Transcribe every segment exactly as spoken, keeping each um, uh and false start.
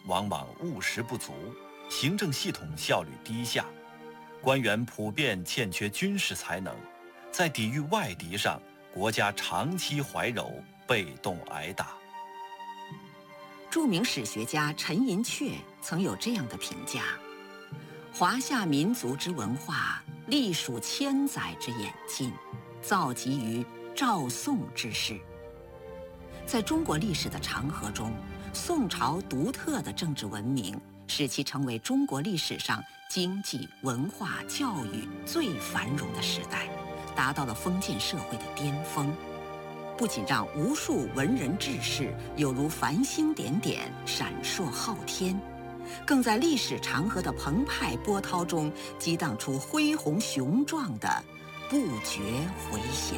往往务实不足，行政系统效率低下，官员普遍欠缺军事才能，在抵御外敌上，国家长期怀柔，被动挨打。 著名史学家陈寅恪曾有这样的评价：华夏民族之文化，历数千载之演进，造极于赵宋之世。在中国历史的长河中，宋朝独特的政治文明使其成为中国历史上经济、文化、教育最繁荣的时代，达到了封建社会的巅峰。不仅让无数文人志士有如繁星点点闪烁昊天，更在历史长河的澎湃波涛中激荡出恢宏雄壮的不绝回响。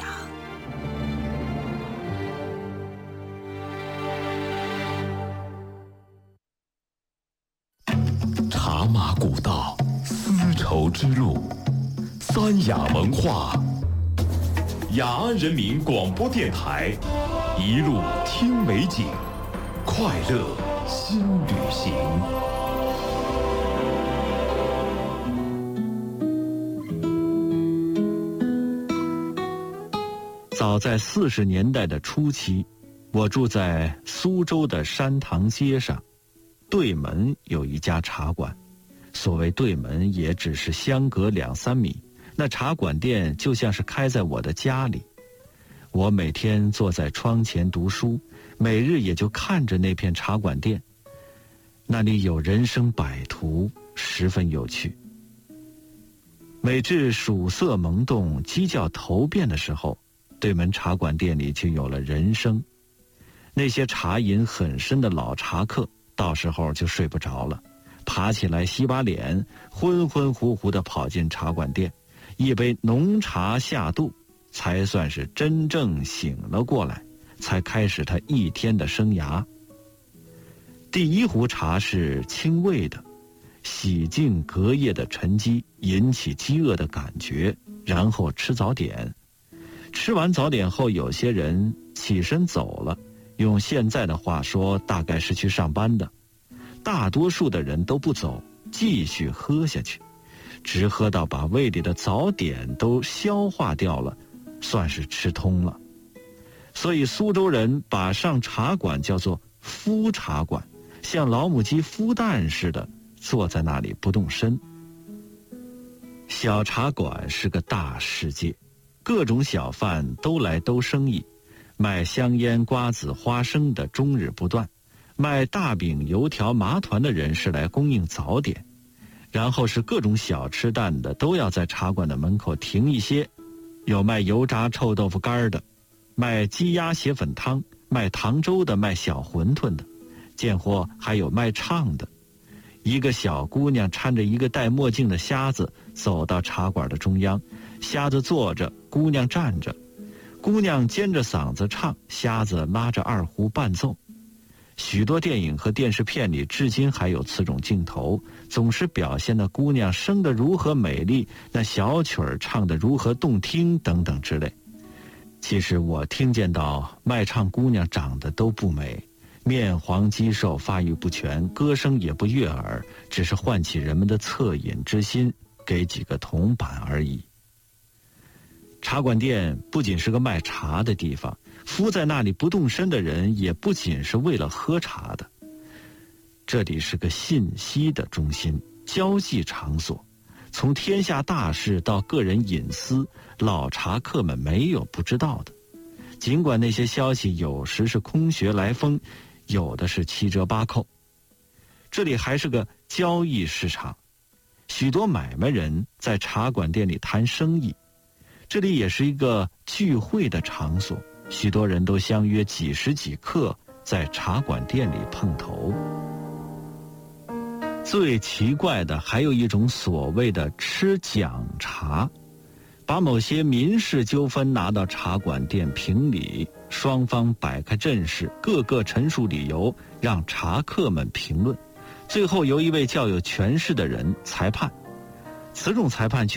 茶马古道，丝绸之路，三雅文化。雅安人民广播电台，一路听美景，快乐新旅行。 早在四十年代的初期，我住在苏州的山塘街上，对门有一家茶馆。所谓对门，也只是相隔两三米，那茶馆店就像是开在我的家里。我每天坐在窗前读书，每日也就看着那片茶馆店，那里有人生百途，十分有趣。每至曙色萌动、鸡叫头遍的时候，对门茶馆店里就有了人声。那些茶瘾很深的老茶客，到时候就睡不着了，爬起来洗把脸，昏昏乎乎地跑进茶馆店，一杯浓茶下肚，才算是真正醒了过来，才开始他一天的生涯。第一壶茶是清味的，洗净隔夜的沉积，引起饥饿的感觉，然后吃早点。吃完早点后，有些人起身走了，用现在的话说，大概是去上班的。大多数的人都不走，继续喝下去，直喝到把胃里的早点都消化掉了，算是吃通了。所以苏州人把上茶馆叫做孵茶馆，像老母鸡孵蛋似的坐在那里不动身。小茶馆是个大世界，各种小贩都来兜生意，卖香烟、瓜子、花生的终日不断，卖大饼、油条、麻团的人是来供应早点，然后是各种小吃摊的都要在茶馆的门口停一些，有卖油炸臭豆腐干的，卖鸡鸭血粉汤，卖糖粥的，卖小馄饨的，见货还有卖唱的。一个小姑娘搀着一个戴墨镜的瞎子走到茶馆的中央，瞎子坐着，姑娘站着，姑娘尖着嗓子唱，瞎子拉着二胡伴奏。许多电影和电视片里至今还有此种镜头，总是表现那姑娘生得如何美丽，那小曲儿唱得如何动听等等之类。其实我听见到卖唱姑娘长得都不美，面黄肌瘦，发育不全，歌声也不悦耳，只是唤起人们的恻隐之心，给几个铜板而已。茶馆店不仅是个卖茶的地方，伏在那里不动身的人也不仅是为了喝茶的。这里是个信息的中心，交际场所，从天下大事到个人隐私，老茶客们没有不知道的。尽管那些消息有时是空穴来风，有的是七折八扣。这里还是个交易市场，许多买卖人在茶馆店里谈生意。这里也是一个聚会的场所，许多人都相约几时几刻在茶馆店里碰头。最奇怪的还有一种所谓的吃讲茶，把某些民事纠纷拿到茶馆店评理，双方摆开阵势，各个陈述理由，让茶客们评论，最后由一位较有权势的人裁判。此种裁判